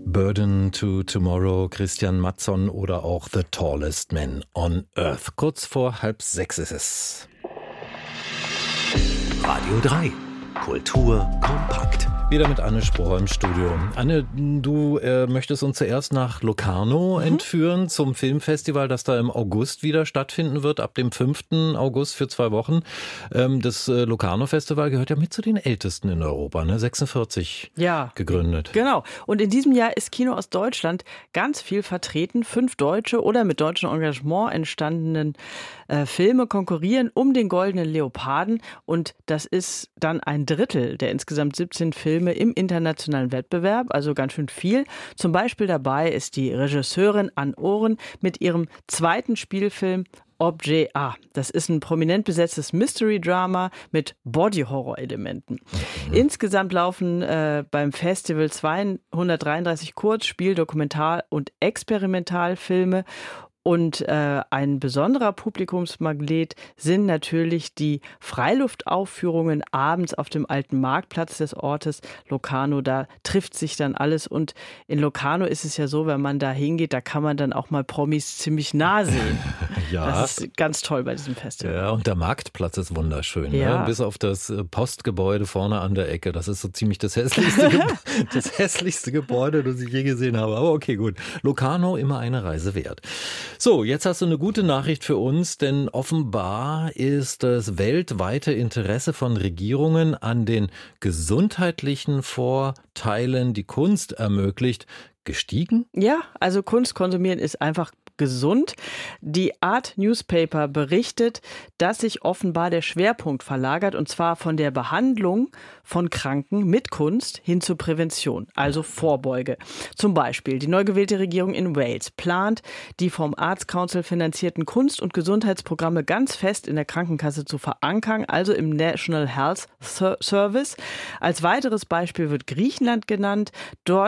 Burden to Tomorrow, Christian Mattsson oder auch The Tallest Man on Earth. Kurz vor 5:30 ist es. Radio 3. Kultur kompakt. Wieder mit Anne Spohr im Studio. Anne, du möchtest uns zuerst nach Locarno entführen zum Filmfestival, das da im August wieder stattfinden wird, ab dem 5. August für 2 Wochen. Das Locarno-Festival gehört ja mit zu den ältesten in Europa, ne? 46 gegründet. Genau. Und in diesem Jahr ist Kino aus Deutschland ganz viel vertreten. 5 deutsche oder mit deutschem Engagement entstandenen Filme konkurrieren um den Goldenen Leoparden. Und das ist dann ein Drittel der insgesamt 17 Filme im internationalen Wettbewerb, also ganz schön viel. Zum Beispiel dabei ist die Regisseurin Anne Oren mit ihrem zweiten Spielfilm Objet A. Das ist ein prominent besetztes Mystery-Drama mit Body-Horror-Elementen. Insgesamt laufen beim Festival 233 Kurzspiel-, Dokumentar- und Experimentalfilme. Und ein besonderer Publikumsmagnet sind natürlich die Freiluftaufführungen abends auf dem alten Marktplatz des Ortes Locarno. Da trifft sich dann alles. Und in Locarno ist es ja so, wenn man da hingeht, da kann man dann auch mal Promis ziemlich nah sehen. Ja. Das ist ganz toll bei diesem Festival. Ja, und der Marktplatz ist wunderschön. Ja. Ne? Bis auf das Postgebäude vorne an der Ecke. Das ist so ziemlich das hässlichste Gebäude, das ich je gesehen habe. Aber okay, gut. Locarno, immer eine Reise wert. So, jetzt hast du eine gute Nachricht für uns, denn offenbar ist das weltweite Interesse von Regierungen an den gesundheitlichen Vorteilen, die Kunst ermöglicht, gestiegen? Ja, also Kunst konsumieren ist einfach gesund. Die Art Newspaper berichtet, dass sich offenbar der Schwerpunkt verlagert, und zwar von der Behandlung von Kranken mit Kunst hin zur Prävention, also Vorbeuge. Zum Beispiel die neu gewählte Regierung in Wales plant, die vom Arts Council finanzierten Kunst- und Gesundheitsprogramme ganz fest in der Krankenkasse zu verankern, also im National Health Service. Als weiteres Beispiel wird Griechenland genannt. Dort